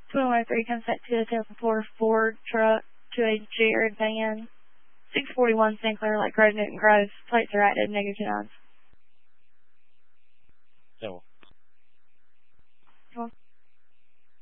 2103 comes back to a 2004 Ford truck to a Jared van. 641 Sinclair, like Grove, Newton Grove. Plates are active, -2 nines.